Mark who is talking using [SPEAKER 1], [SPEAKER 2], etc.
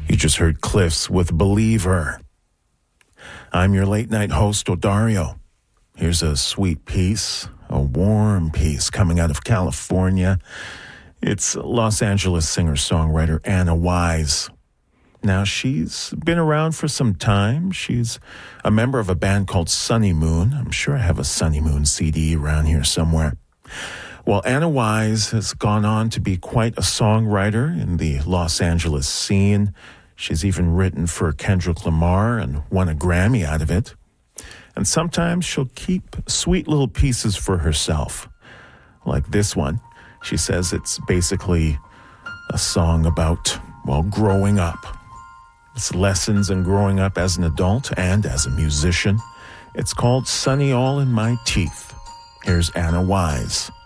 [SPEAKER 1] You just heard Cliffs with Believer. I'm your late night host, Odario. Here's a sweet piece, a warm piece coming out of California. It's Los Angeles singer-songwriter Anna Wise. Now, she's been around for some time. She's a member of a band called Sunny Moon. I'm sure I have a Sunny Moon CD around here somewhere. Well, Anna Wise has gone on to be quite a songwriter in the Los Angeles scene. She's even written for Kendrick Lamar and won a Grammy out of it. And sometimes she'll keep sweet little pieces for herself. Like this one. She says it's basically a song about, well, growing up. It's lessons in growing up as an adult and as a musician. It's called Sunny All in My Teeth. Here's Anna Wise